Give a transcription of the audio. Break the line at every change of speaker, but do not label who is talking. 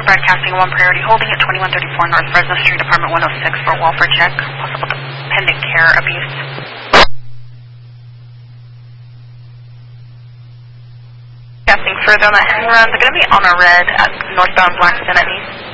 broadcasting 1 priority, holding at 2134 North Fresno Street, apartment 106 for welfare check, possible dependent care abuse. Broadcasting further on that run, they're going to be on a red at northbound Blackstone at East.